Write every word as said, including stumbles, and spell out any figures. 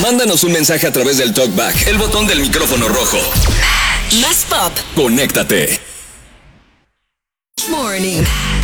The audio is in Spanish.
Mándanos un mensaje a través del TalkBack, el botón del micrófono rojo. Más pop. Conéctate. Morning.